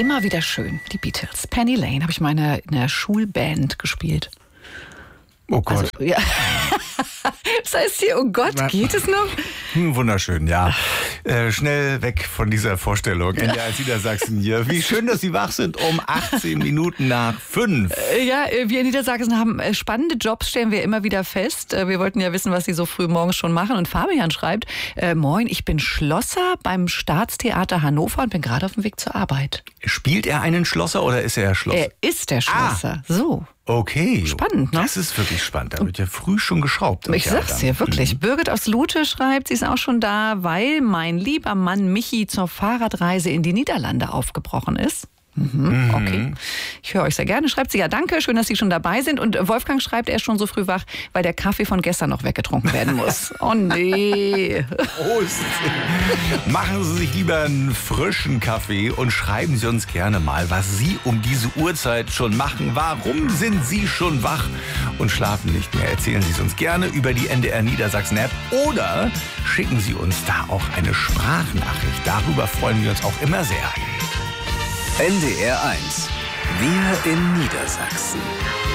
immer wieder schön, die Beatles. Penny Lane habe ich mal in einer Schulband gespielt. Oh Gott. Also, ja. Das heißt hier, oh Gott, geht es noch? Wunderschön, ja. Schnell weg von dieser Vorstellung. NDR Niedersachsen hier. Wie schön, dass Sie wach sind um 18 Minuten nach 5. Ja, wir in Niedersachsen haben spannende Jobs, stellen wir immer wieder fest. Wir wollten ja wissen, was Sie so früh morgens schon machen. Und Fabian schreibt, moin, ich bin Schlosser beim Staatstheater Hannover und bin gerade auf dem Weg zur Arbeit. Spielt er einen Schlosser oder ist er Schlosser? Er ist der Schlosser. So. Okay. Spannend, ne? Das ist wirklich spannend. Da wird ja früh schon geschraubt. Ich sag's dir, wirklich. Birgit aus Lute schreibt, sie ist auch schon da, weil mein lieber Mann Michi zur Fahrradreise in die Niederlande aufgebrochen ist. Okay. Ich höre euch sehr gerne. Schreibt sie, ja, danke, schön, dass Sie schon dabei sind. Und Wolfgang schreibt, er ist schon so früh wach, weil der Kaffee von gestern noch weggetrunken werden muss. Oh nee. Prost. Machen Sie sich lieber einen frischen Kaffee und schreiben Sie uns gerne mal, was Sie um diese Uhrzeit schon machen. Warum sind Sie schon wach und schlafen nicht mehr? Erzählen Sie es uns gerne über die NDR Niedersachsen App oder schicken Sie uns da auch eine Sprachnachricht. Darüber freuen wir uns auch immer sehr. NDR 1. Wir in Niedersachsen.